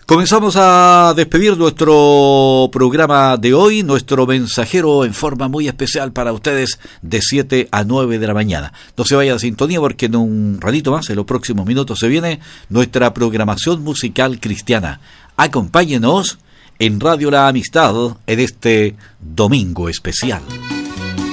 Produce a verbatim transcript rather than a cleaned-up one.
Comenzamos a despedir nuestro programa de hoy, nuestro mensajero en forma muy especial para ustedes de siete a nueve de la mañana. No se vaya a sintonía porque en un ratito más, en los próximos minutos, se viene nuestra programación musical cristiana. Acompáñenos en Radio La Amistad en este domingo especial.